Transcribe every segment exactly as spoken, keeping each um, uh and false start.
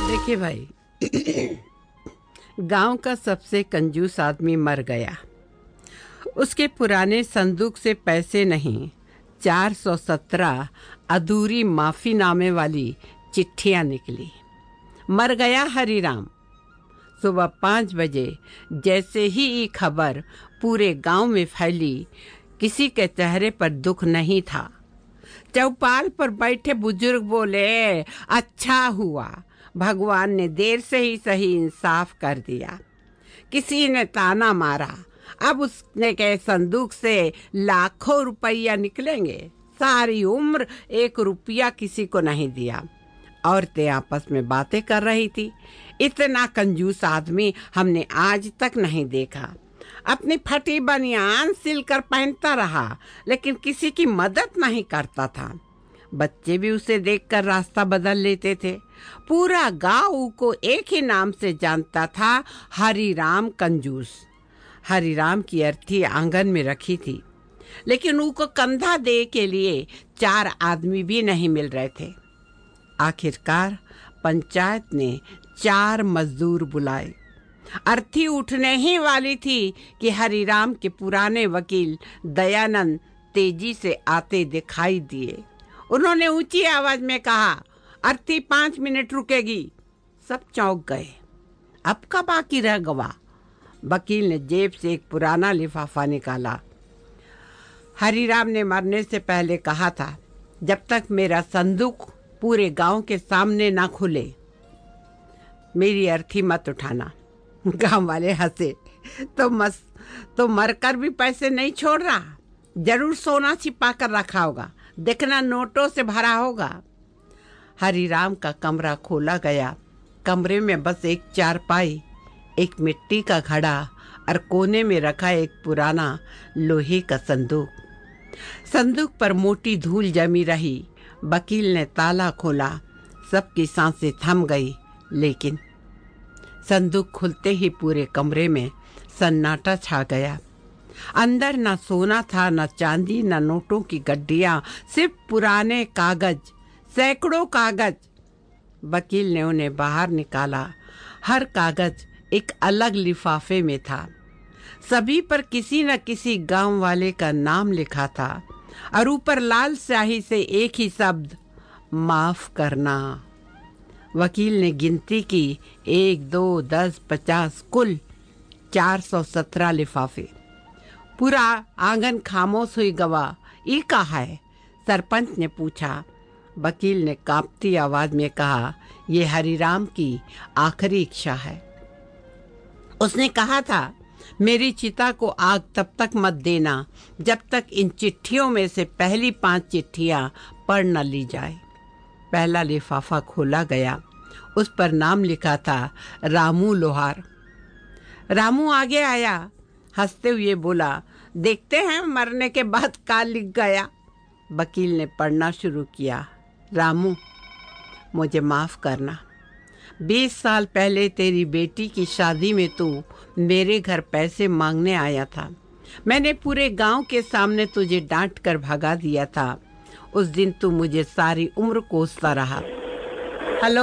देखिए भाई, गांव का सबसे कंजूस आदमी मर गया। उसके पुराने संदूक से पैसे नहीं, चार सौ सत्रह अधूरी माफीनामे वाली चिट्ठियां निकली। मर गया हरिराम। सुबह पाँच बजे जैसे ही ये खबर पूरे गांव में फैली, किसी के चेहरे पर दुख नहीं था। चौपाल पर बैठे बुजुर्ग बोले, अच्छा हुआ, भगवान ने देर से ही सही इंसाफ कर दिया। किसी ने ताना मारा, अब उसने के संदूक से लाखों रुपया निकलेंगे। सारी उम्र एक रुपया किसी को नहीं दिया। औरतें आपस में बातें कर रही थी। इतना कंजूस आदमी हमने आज तक नहीं देखा। अपनी फटी बनियान सिलकर पहनता रहा, लेकिन किसी की मदद नहीं करता था। बच्चे भी उसे देखकर रास्ता बदल लेते थे। पूरा गांव को एक ही नाम से जानता था, हरिराम कंजूस। हरिराम की अर्थी आंगन में रखी थी, लेकिन उनको कंधा दे के लिए चार आदमी भी नहीं मिल रहे थे। आखिरकार पंचायत ने चार मजदूर बुलाए। अर्थी उठने ही वाली थी कि हरिराम के पुराने वकील दयानंद तेजी से आते दिखाई दिए। उन्होंने ऊंची आवाज में कहा, अर्थी पांच मिनट रुकेगी। सब चौंक गए। अब का बाकी रह गवा। वकील ने जेब से एक पुराना लिफाफा निकाला। हरिराम ने मरने से पहले कहा था, जब तक मेरा संदूक पूरे गांव के सामने ना खुले, मेरी अर्थी मत उठाना। गांव वाले हंसे। तो मस तो मरकर भी पैसे नहीं छोड़ रहा, जरूर सोना छिपा कर रखा होगा, देखना नोटों से भरा होगा। हरिराम का कमरा खोला गया। कमरे में बस एक चारपाई, एक मिट्टी का घड़ा और कोने में रखा एक पुराना लोहे का संदूक। संदूक पर मोटी धूल जमी रही। वकील ने ताला खोला। सबकी सांसें थम गई, लेकिन संदूक खुलते ही पूरे कमरे में सन्नाटा छा गया। अंदर न सोना था, न चांदी, न नोटों की गड्डियां, सिर्फ पुराने कागज, सैकड़ों कागज। वकील ने उन्हें बाहर निकाला। हर कागज एक अलग लिफाफे में था। सभी पर किसी न किसी गांव वाले का नाम लिखा था और ऊपर लाल स्याही से एक ही शब्द, माफ करना। वकील ने गिनती की, एक दो दस पचास, कुल चार सौ सत्रह लिफाफे। पूरा आंगन खामोश हुई गवा। ये कहा है? सरपंच ने पूछा। वकील ने कांपती आवाज में कहा, ये हरिराम की आखिरी इच्छा है। उसने कहा था, मेरी चिता को आग तब तक मत देना जब तक इन चिट्ठियों में से पहली पांच चिट्ठियां पढ़ न ली जाए। पहला लिफाफा खोला गया। उस पर नाम लिखा था, रामू लोहार। रामू आगे आया, हंसते हुए बोला, देखते हैं मरने के बाद क्या लिख गया। वकील ने पढ़ना शुरू किया। रामू, मुझे माफ करना। बीस साल पहले तेरी बेटी की शादी में तू मेरे घर पैसे मांगने आया था। मैंने पूरे गांव के सामने तुझे डांट कर भगा दिया था। उस दिन तू मुझे सारी उम्र कोसता रहा। हेलो।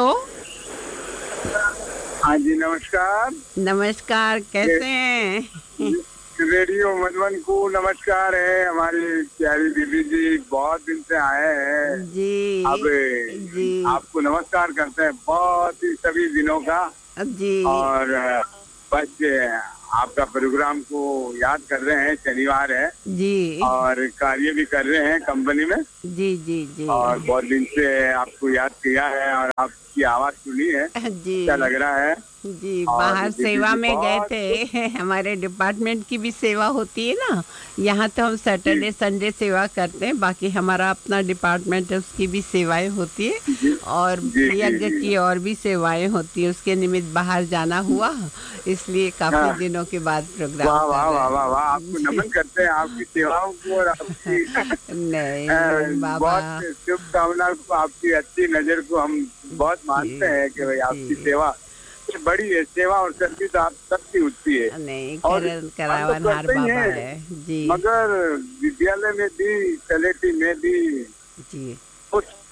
हाँ जी, नमस्कार। नमस्कार, कैसे हैं? रेडियो मधुबन को नमस्कार है। हमारी प्यारी दीदी जी बहुत दिन से आए हैं जी। अब जी आपको नमस्कार करते हैं, बहुत ही सभी दिनों का जी। और बस आपका प्रोग्राम को याद कर रहे हैं, शनिवार है जी, और कार्य भी कर रहे हैं कंपनी में जी जी जी। और बहुत दिन से आपको याद किया है और आपकी आवाज सुनी है जी। क्या लग रहा है जी, बाहर सेवा में गए थे। हमारे डिपार्टमेंट की भी सेवा होती है ना, यहाँ तो हम सैटरडे संडे सेवा करते हैं, बाकी हमारा अपना डिपार्टमेंट है, उसकी भी सेवाएं होती है और यज्ञ की और भी सेवाएं होती है। उसके निमित्त बाहर जाना हुआ, इसलिए काफी हाँ। दिनों के बाद प्रोग्राम वाह वाह वाह वाह वाह, आपको नमन करते हैं, आपकी सेवाओं को और आपकी नहीं बाबा, बहुत शुभकामना को, आपकी अच्छी नजर को हम बहुत मानते हैं कि भाई आपकी सेवा बड़ी है। सेवा और सर्विस आप सबकी होती है। नहीं, और करावनहार तो बाबा है जी। मगर विद्यालय में भी, कलेक्टी में भी जी, कुछ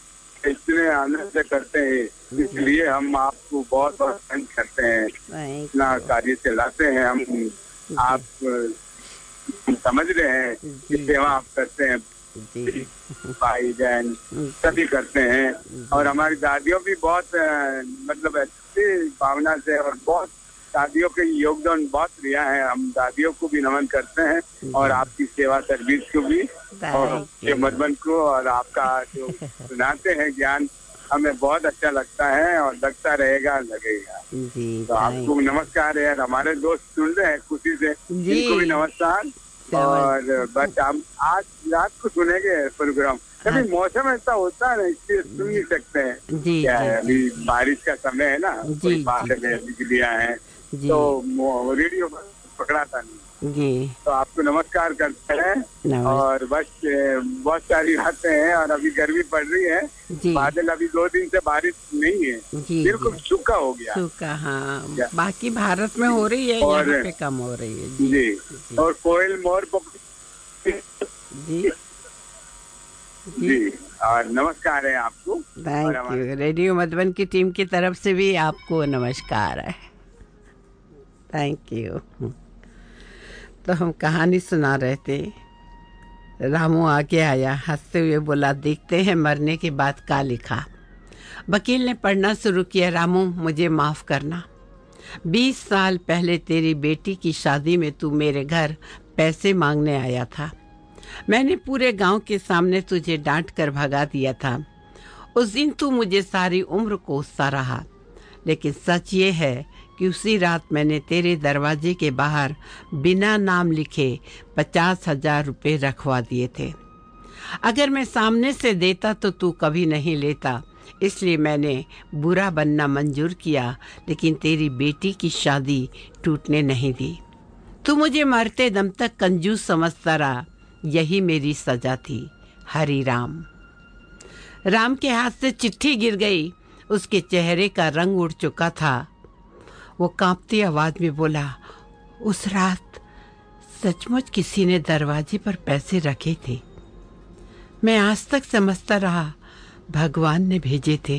इतने आनंद से करते हैं, इसलिए हम आपको बहुत बहुत थैंक करते हैं। इतना कार्य चलाते हैं हम, आप समझ रहे हैं कि सेवा आप करते हैं, भाई बहन सभी करते हैं। और हमारी दादियों भी बहुत मतलब अच्छी भावना से और बहुत दादियों के योगदान बहुत दिया है। हम दादियों को भी नमन करते हैं और आपकी सेवा सर्विस को भी और ये मधुबन को और आपका जो सुनाते हैं ज्ञान हमें बहुत अच्छा लगता है और लगता रहेगा लगेगा जी। तो आपको नमस्कार है, हमारे दोस्त सुन रहे हैं खुशी से, इनको भी नमस्कार। और बस हम आज रात को सुनेंगे प्रोग्राम, कभी मौसम ऐसा होता है ना इसलिए सुन नहीं सकते हैं जी, क्या जी, है अभी बारिश का समय है ना, कोई बादल है, बिजलियाँ हैं तो रेडियो पकड़ा था नहीं जी। तो आपको नमस्कार करते हैं और बस बहुत सारी बातें हैं और अभी गर्मी पड़ रही है जी। बादल अभी दो दिन से बारिश नहीं है जी, बिल्कुल सूखा हो गया सूखा हाँ, बाकी भारत में हो रही है और यहाँ पे कम हो रही है जी, जी।, जी। और कोयल मोर जी जी और नमस्कार है आपको। Thank you. रेडियो मधुबन की टीम की तरफ से भी आपको नमस्कार है। Thank you. तो हम कहानी सुना रहे थे, रामू आगे आया, हंसते हुए बोला, देखते हैं मरने के बाद क्या लिखा। वकील ने पढ़ना शुरू किया। रामू, मुझे माफ़ करना। बीस साल पहले तेरी बेटी की शादी में तू मेरे घर पैसे मांगने आया था। मैंने पूरे गांव के सामने तुझे डांट कर भगा दिया था। उस दिन तू मुझे सारी उम्र कोसता रहा, लेकिन सच ये है कि उसी रात मैंने तेरे दरवाजे के बाहर बिना नाम लिखे पचास हजार रुपये रखवा दिए थे। अगर मैं सामने से देता तो तू कभी नहीं लेता, इसलिए मैंने बुरा बनना मंजूर किया, लेकिन तेरी बेटी की शादी टूटने नहीं दी। तू मुझे मरते दम तक कंजूस समझता रहा, यही मेरी सजा थी। हरि राम। राम के हाथ से चिट्ठी गिर गई। उसके चेहरे का रंग उड़ चुका था। वो कांपती आवाज में बोला, उस रात सचमुच किसी ने दरवाजे पर पैसे रखे थे। मैं आज तक समझता रहा भगवान ने भेजे थे।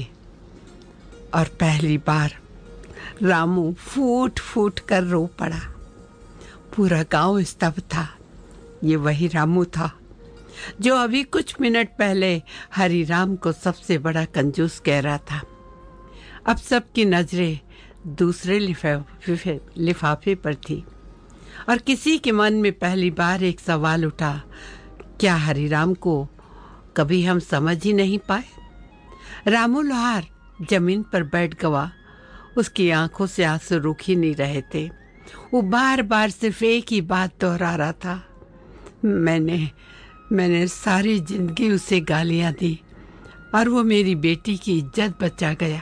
और पहली बार रामू फूट फूट कर रो पड़ा। पूरा गांव स्तब्ध था। ये वही रामू था जो अभी कुछ मिनट पहले हरिराम को सबसे बड़ा कंजूस कह रहा था। अब सबकी नजरें दूसरे लिफाफे लिफाफे पर थी और किसी के मन में पहली बार एक सवाल उठा, क्या हरिराम को कभी हम समझ ही नहीं पाए? रामू लोहार जमीन पर बैठ गया। उसकी आंखों से आंसू रुक ही नहीं रहे थे। वो बार बार सिर्फ एक ही बात दोहरा रहा था, मैंने मैंने सारी जिंदगी उसे गालियां दी और वो मेरी बेटी की इज्जत बचा गया।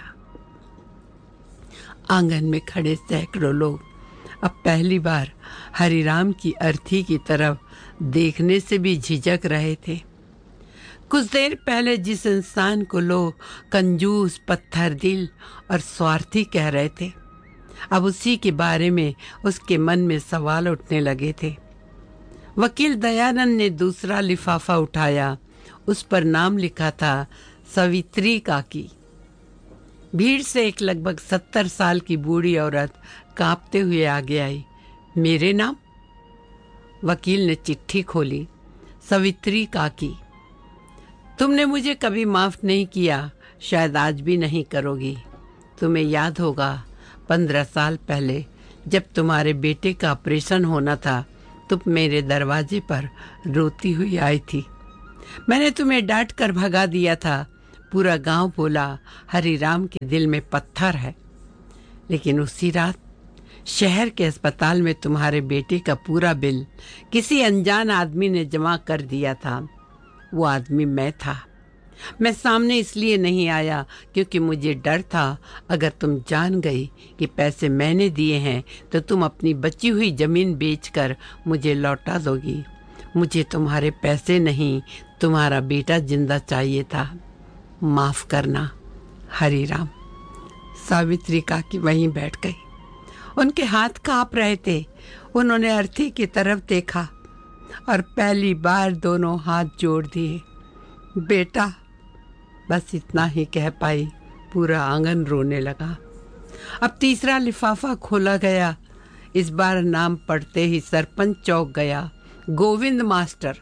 आंगन में खड़े सैकड़ों लोग अब पहली बार हरिराम की अर्थी की तरफ देखने से भी झिझक रहे थे। कुछ देर पहले जिस इंसान को लोग कंजूस, पत्थर दिल और स्वार्थी कह रहे थे, अब उसी के बारे में उसके मन में सवाल उठने लगे थे। वकील दयानंद ने दूसरा लिफाफा उठाया। उस पर नाम लिखा था, सवित्री काकी। भीड़ से एक लगभग सत्तर साल की बूढ़ी औरत कांपते हुए आगे आई। मेरे नाम? वकील ने चिट्ठी खोली। सवित्री काकी, तुमने मुझे कभी माफ नहीं किया, शायद आज भी नहीं करोगी। तुम्हें याद होगा पंद्रह साल पहले जब तुम्हारे बेटे का ऑपरेशन होना था, तुम मेरे दरवाजे पर रोती हुई आई थी। मैंने तुम्हें डांट कर भगा दिया था। पूरा गांव बोला हरिराम के दिल में पत्थर है। लेकिन उसी रात शहर के अस्पताल में तुम्हारे बेटे का पूरा बिल किसी अनजान आदमी ने जमा कर दिया था। वो आदमी मैं था। मैं सामने इसलिए नहीं आया क्योंकि मुझे डर था, अगर तुम जान गई कि पैसे मैंने दिए हैं तो तुम अपनी बची हुई जमीन बेचकर मुझे लौटा दोगी। मुझे तुम्हारे पैसे नहीं, तुम्हारा बेटा जिंदा चाहिए था। माफ करना हरिराम। सावित्री काकी वहीं बैठ गई। उनके हाथ कांप रहे थे। उन्होंने अर्थी की तरफ देखा और पहली बार दोनों हाथ जोड़ दिए। बेटा, बस इतना ही कह पाई। पूरा आंगन रोने लगा। अब तीसरा लिफाफा खोला गया। इस बार नाम पढ़ते ही सरपंच चौंक गया। गोविंद मास्टर।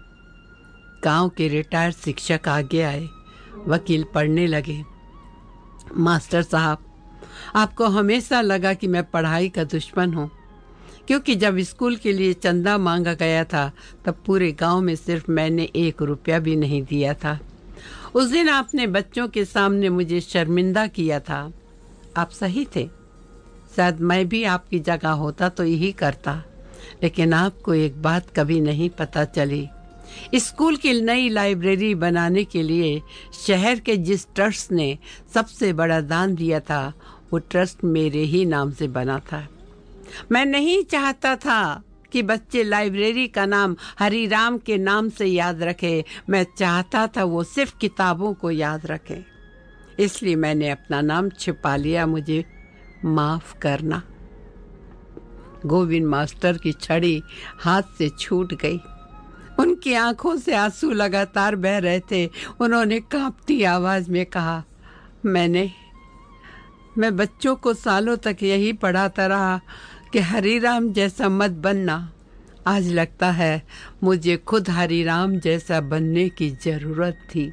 गांव के रिटायर्ड शिक्षक आगे आए। वकील पढ़ने लगे। मास्टर साहब, आपको हमेशा लगा कि मैं पढ़ाई का दुश्मन हूँ, क्योंकि जब स्कूल के लिए चंदा मांगा गया था तब पूरे गांव में सिर्फ मैंने एक रुपया भी नहीं दिया था। उस दिन आपने बच्चों के सामने मुझे शर्मिंदा किया था। आप सही थे। शायद मैं भी आपकी जगह होता तो यही करता, लेकिन आपको एक बात कभी नहीं पता चली। स्कूल की नई लाइब्रेरी बनाने के लिए शहर के जिस ट्रस्ट ने सबसे बड़ा दान दिया था, वो ट्रस्ट मेरे ही नाम से बना था। मैं नहीं चाहता था कि बच्चे लाइब्रेरी का नाम हरिराम के नाम से याद रखें। मैं चाहता था वो सिर्फ किताबों को याद रखें। इसलिए मैंने अपना नाम छिपा लिया। मुझे माफ करना। गोविंद मास्टर की छड़ी हाथ से छूट गई। उनकी आंखों से आंसू लगातार बह रहे थे। उन्होंने कांपती आवाज में कहा, मैंने मैं बच्चों को सालों तक यही पढ़ाता रहा कि हरिराम जैसा मत बनना। आज लगता है मुझे खुद हरिराम जैसा बनने की जरूरत थी।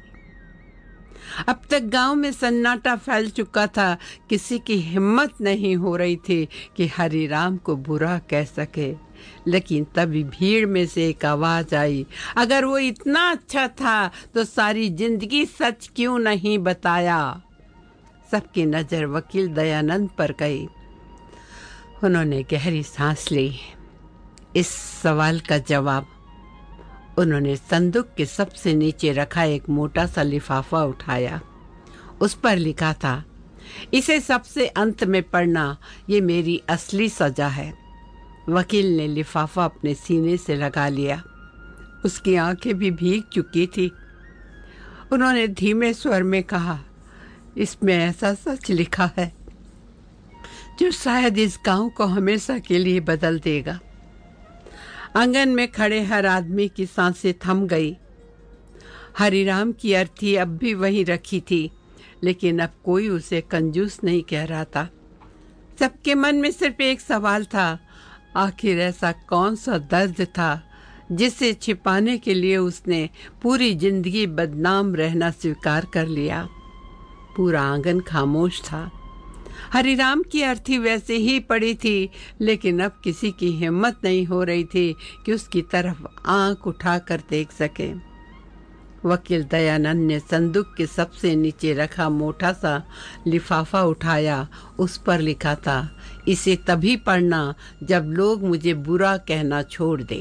अब तक गांव में सन्नाटा फैल चुका था। किसी की हिम्मत नहीं हो रही थी कि हरिराम को बुरा कह सके। लेकिन तभी भीड़ में से एक आवाज आई, अगर वो इतना अच्छा था तो सारी जिंदगी सच क्यों नहीं बताया। सबकी नजर वकील दयानंद पर गई। उन्होंने गहरी सांस ली। इस सवाल का जवाब उन्होंने संदूक के सबसे नीचे रखा एक मोटा सा लिफाफा उठाया। उस पर लिखा था, इसे सबसे अंत में पढ़ना, ये मेरी असली सजा है। वकील ने लिफाफा अपने सीने से लगा लिया। उसकी आंखें भी भीग चुकी थी। उन्होंने धीमे स्वर में कहा, इसमें ऐसा सच लिखा है जो शायद इस गांव को हमेशा के लिए बदल देगा। आंगन में खड़े हर आदमी की सांसें थम गई। हरिराम की अर्थी अब भी वहीं रखी थी, लेकिन अब कोई उसे कंजूस नहीं कह रहा था। सबके मन में सिर्फ एक सवाल था, आखिर ऐसा कौन सा दर्द था जिसे छिपाने के लिए उसने पूरी जिंदगी बदनाम रहना स्वीकार कर लिया। पूरा आंगन खामोश था। हरिराम की अर्थी वैसे ही पड़ी थी, लेकिन अब किसी की हिम्मत नहीं हो रही थी कि उसकी तरफ आंख उठाकर देख सके। वकील दयानंद ने संदूक के सबसे नीचे रखा मोटा सा लिफाफा उठाया। उस पर लिखा था, इसे तभी पढ़ना जब लोग मुझे बुरा कहना छोड़ दें।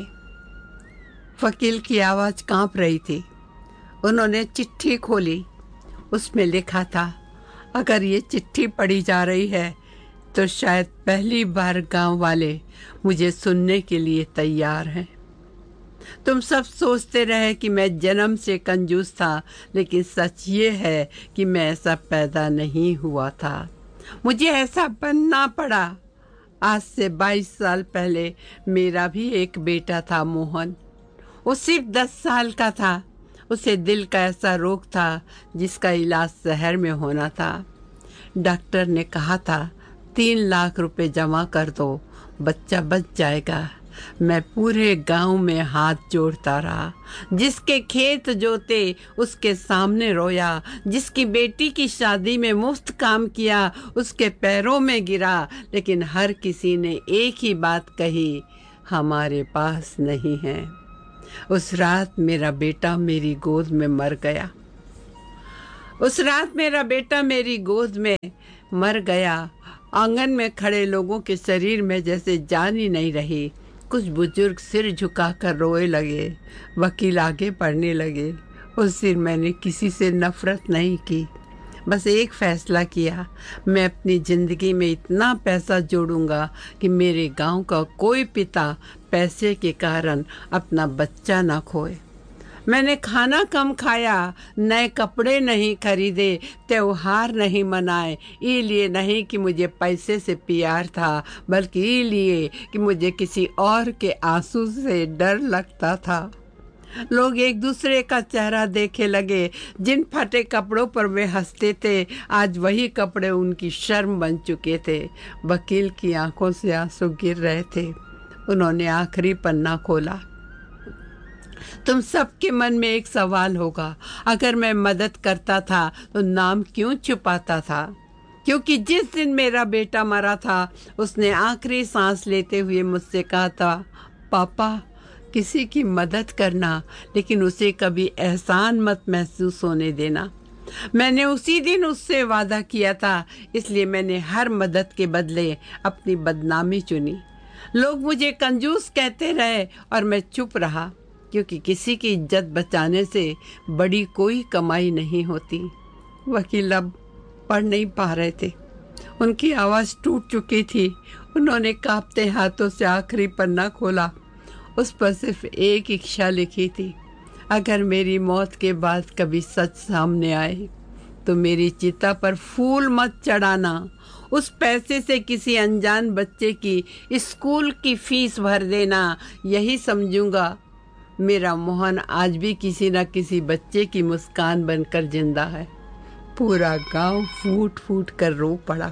वकील की आवाज कांप रही थी। उन्होंने चिट्ठी खोली। उसमें लिखा था, अगर ये चिट्ठी पढ़ी जा रही है तो शायद पहली बार गांव वाले मुझे सुनने के लिए तैयार हैं। तुम सब सोचते रहे कि मैं जन्म से कंजूस था, लेकिन सच ये है कि मैं ऐसा पैदा नहीं हुआ था। मुझे ऐसा बनना पड़ा। आज से बाईस साल पहले मेरा भी एक बेटा था, मोहन। वो सिर्फ दस साल का था। उसे दिल का ऐसा रोग था जिसका इलाज शहर में होना था। डॉक्टर ने कहा था, तीन लाख रुपए जमा कर दो, बच्चा बच जाएगा। मैं पूरे गांव में हाथ जोड़ता रहा। जिसके खेत जोते उसके सामने रोया। जिसकी बेटी की शादी में मुफ्त काम किया उसके पैरों में गिरा। लेकिन हर किसी ने एक ही बात कही, हमारे पास नहीं है। उस रात मेरा बेटा मेरी गोद में मर गया। उस रात मेरा बेटा मेरी गोद में मर गया। आंगन में खड़े लोगों के शरीर में जैसे जान ही नहीं रही। कुछ बुजुर्ग सिर झुकाकर रोए लगे। वकील आगे पढ़ने लगे। उस दिन मैंने किसी से नफरत नहीं की, बस एक फैसला किया, मैं अपनी ज़िंदगी में इतना पैसा जोड़ूंगा कि मेरे गांव का कोई पिता पैसे के कारण अपना बच्चा ना खोए। मैंने खाना कम खाया, नए कपड़े नहीं खरीदे, त्योहार नहीं मनाए। इसलिए नहीं कि मुझे पैसे से प्यार था, बल्कि इसलिए कि मुझे किसी और के आंसू से डर लगता था। लोग एक दूसरे का चेहरा देखे लगे। जिन फटे कपड़ों पर वे हंसते थे, आज वही कपड़े उनकी शर्म बन चुके थे। वकील की आंखों से आंसू गिर रहे थे। उन्होंने आखिरी पन्ना खोला। तुम सबके मन में एक सवाल होगा, अगर मैं मदद करता था तो नाम क्यों छुपाता था? क्योंकि जिस दिन मेरा बेटा मरा था, उसने आखिरी सांस लेते हुए मुझसे कहा था, पापा किसी की मदद करना, लेकिन उसे कभी एहसान मत महसूस होने देना। मैंने उसी दिन उससे वादा किया था, इसलिए मैंने हर मदद के बदले अपनी बदनामी चुनी। लोग मुझे कंजूस कहते रहे और मैं चुप रहा, क्योंकि किसी की इज्जत बचाने से बड़ी कोई कमाई नहीं होती। वकील अब पढ़ नहीं पा रहे थे, उनकी आवाज़ टूट चुकी थी। उन्होंने कांपते हाथों से आखिरी पन्ना खोला। उस पर सिर्फ एक इच्छा लिखी थी, अगर मेरी मौत के बाद कभी सच सामने आए तो मेरी चिता पर फूल मत चढ़ाना। उस पैसे से किसी अनजान बच्चे की स्कूल की फीस भर देना। यही समझूंगा मेरा मोहन आज भी किसी न किसी बच्चे की मुस्कान बनकर जिंदा है। पूरा गांव फूट फूट कर रो पड़ा।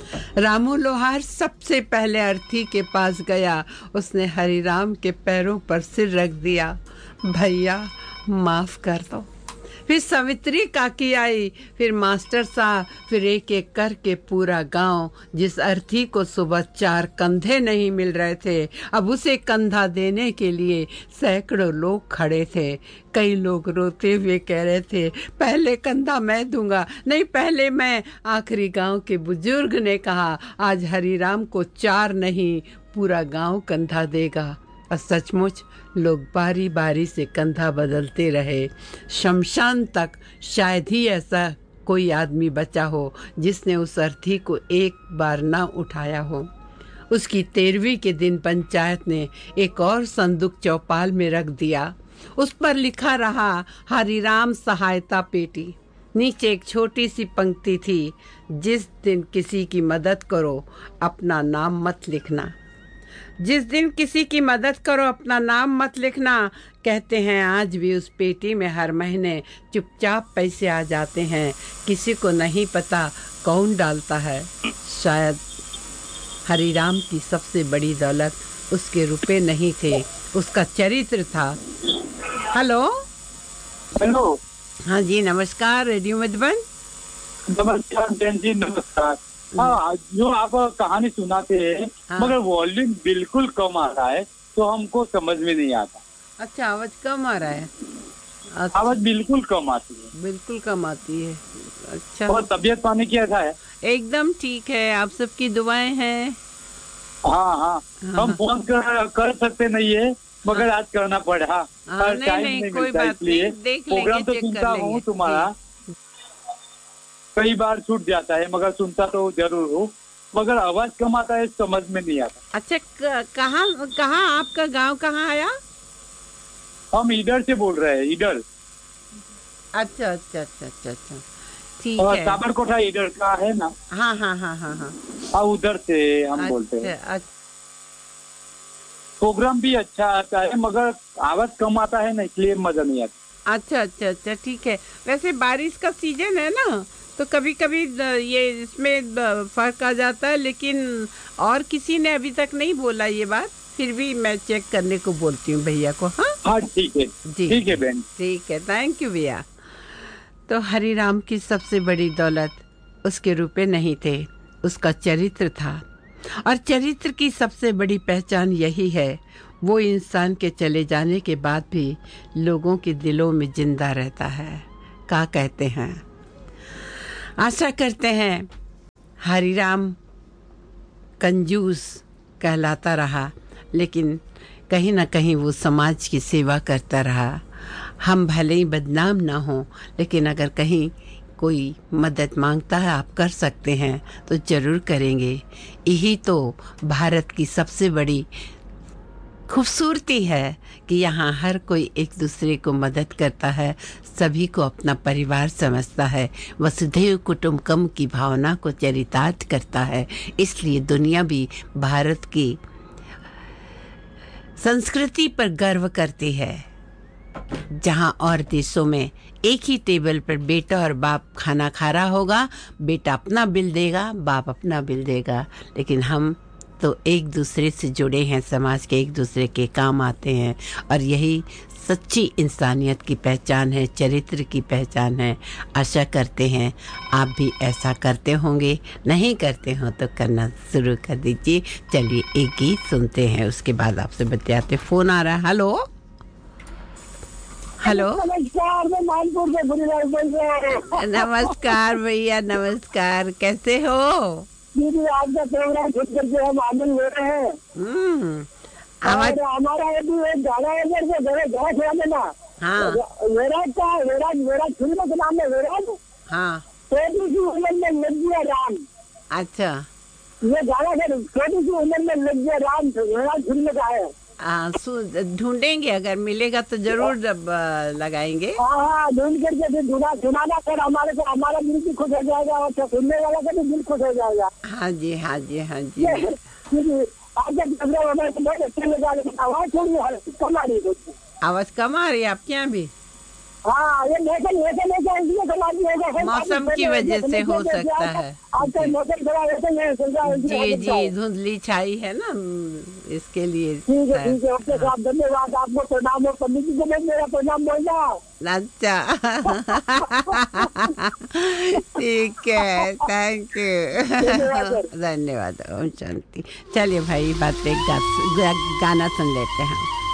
रामू लोहार सबसे पहले अर्थी के पास गया। उसने हरिराम के पैरों पर सिर रख दिया। भैया माफ कर दो। फिर सवित्री काकी आई, फिर मास्टर साहब, फिर एक एक करके पूरा गांव। जिस अर्थी को सुबह चार कंधे नहीं मिल रहे थे, अब उसे कंधा देने के लिए सैकड़ों लोग खड़े थे। कई लोग रोते हुए कह रहे थे, पहले कंधा मैं दूंगा, नहीं पहले मैं। आखिरी गांव के बुजुर्ग ने कहा, आज हरिराम को चार नहीं पूरा गांव कंधा देगा। और सचमुच लोग बारी बारी से कंधा बदलते रहे। शमशान तक शायद ही ऐसा कोई आदमी बचा हो जिसने उस अर्थी को एक बार ना उठाया हो। उसकी तेरहवीं के दिन पंचायत ने एक और संदूक चौपाल में रख दिया। उस पर लिखा रहा, हरिराम सहायता पेटी। नीचे एक छोटी सी पंक्ति थी, जिस दिन किसी की मदद करो अपना नाम मत लिखना। जिस दिन किसी की मदद करो अपना नाम मत लिखना। कहते हैं आज भी उस पेटी में हर महीने चुपचाप पैसे आ जाते हैं। किसी को नहीं पता कौन डालता है। शायद हरिराम की सबसे बड़ी दौलत उसके रुपए नहीं थे, उसका चरित्र था। Hello hello. हाँ जी, नमस्कार। रेडियो मधुबन। नमस्कार बहन जी, नमस्कार। हाँ, जो आप कहानी सुनाते हैं, हाँ। मगर वॉल्यूम बिल्कुल कम आ रहा है, तो हमको समझ में नहीं आता। अच्छा, आवाज कम आ रहा है। अच्छा। आवाज बिल्कुल कम आती है। बिल्कुल कम आती है। अच्छा। और तबीयत पानी कैसा है? एकदम ठीक है, आप सबकी दुआएं हैं। हाँ हाँ, हम फोन कर, कर सकते नहीं है, मगर आज करना पड़ा। हाँ, नहीं नहीं, नहीं कोई बात नहीं, देख लेंगे, प्रोग्राम तो सुनता हूँ तुम्हारा, कई बार छूट जाता है, मगर सुनता तो जरूर हूँ, मगर आवाज कम आता है, समझ में नहीं आता। अच्छा, कहाँ कहाँ आपका गांव कहाँ आया? हम इधर से बोल रहे हैं, इधर। अच्छा अच्छा अच्छा अच्छा अच्छा, ठीक है। साबरकोटा इधर का है ना? हाँ हाँ हाँ हाँ हाँ हाँ, उधर से हम अच्छा, बोलते हैं। अच्छा। प्रोग्राम भी अच्छा आता है, मगर आवाज कम आता है ना, इसलिए मजा नहीं आता। अच्छा अच्छा अच्छा, ठीक है। वैसे बारिश का सीजन है ना, तो कभी कभी ये इसमें फर्क आ जाता है, लेकिन और किसी ने अभी तक नहीं बोला ये बात। फिर भी मैं चेक करने को बोलती हूँ भैया को। हाँ हाँ, ठीक है जी, ठीक है बहन, ठीक है, थैंक यू भैया। तो हरिराम की सबसे बड़ी दौलत उसके रुपए नहीं थे, उसका चरित्र था। और चरित्र की सबसे बड़ी पहचान यही है, वो इंसान के चले जाने के बाद भी लोगों के दिलों में जिंदा रहता है। क्या कहते हैं? आशा करते हैं हरिराम कंजूस कहलाता रहा, लेकिन कहीं ना कहीं वो समाज की सेवा करता रहा। हम भले ही बदनाम ना हों, लेकिन अगर कहीं कोई मदद मांगता है, आप कर सकते हैं तो ज़रूर करेंगे। यही तो भारत की सबसे बड़ी खूबसूरती है कि यहाँ हर कोई एक दूसरे को मदद करता है, सभी को अपना परिवार समझता है, वसुधैव कुटुंबकम की भावना को चरितार्थ करता है। इसलिए दुनिया भी भारत की संस्कृति पर गर्व करती है। जहां और देशों में एक ही टेबल पर बेटा और बाप खाना खा रहा होगा, बेटा अपना बिल देगा, बाप अपना बिल देगा, लेकिन हम तो एक दूसरे से जुड़े हैं, समाज के एक दूसरे के काम आते हैं, और यही सच्ची इंसानियत की पहचान है, चरित्र की पहचान है। आशा करते हैं आप भी ऐसा करते होंगे, नहीं करते हो तो करना शुरू कर दीजिए। चलिए एक गीत सुनते हैं, उसके बाद आपसे बतियाते। फोन आ रहा है। हेलो हेलो, नमस्कार, मैं मानपुर से बुरीलाल बोल रहा हूं। नमस्कार भैया, नमस्कार, कैसे हो? दीदी आपका प्रोग्राम सुन करके हम आनंद ले रहे हैं। हम्म, और हमारा एक गाना है जैसे घरे घड़ा खिला देना। हाँ, विराट का विराट विराट फिल्म का नाम है विराट। हाँ, छोटी सी उम्र में लग गया राम। अच्छा, ये गाना है छोटी सी उम्र में लग गया राम, विराट फिल्म का है। हाँ, ढूंढेंगे, अगर मिलेगा तो जरूर लगाएंगे। हाँ हाँ, ढूंढ करके फिर ढूंढा सुनाना कर, हमारे को हमारा दिल भी खुश हो जाएगा और सुनने वाला का भी दिल खुश हो जाएगा। हाँ जी, हाँ जी, हाँ जी। आज प्रोग्राम हमारे को बहुत अच्छा लगा, लेकिन आवाज थोड़ी कम आ रही है। आवाज कम आ रही है आपके यहाँ भी? हाँ, ये मौसम वैसे नहीं इसलिए कम आ रही है। मौसम की वजह से हो सकता है। आजकल मौसम थोड़ा वैसे नहीं चल रहा है। जी जी, धुंधली छाई है ना, इसके लिए। ठीक है, ठीक है, ओके साहब, धन्यवाद। आपको प्रणाम, और पंडित जी को मैं मेरा प्रणाम बोलना। अच्छा, ठीक है, थैंक यू, धन्यवाद। ओम शांति। चलिए भाई, बात एक गा, गाना सुन लेते हैं।